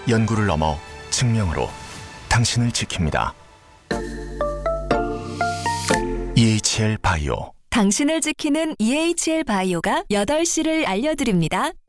연구를 넘어 증명으로 당신을 지킵니다. EHL 바이오. 당신을 지키는 EHL 바이오가 8시를 알려드립니다.